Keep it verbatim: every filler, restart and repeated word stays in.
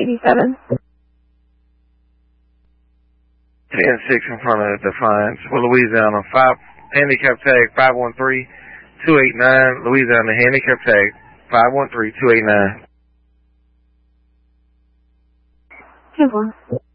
eighty-seven. ten six in front of Defiance. For Louisiana, five, handicap tag five one three two eight nine. Louisiana, handicap tag five one three two eight nine. two four.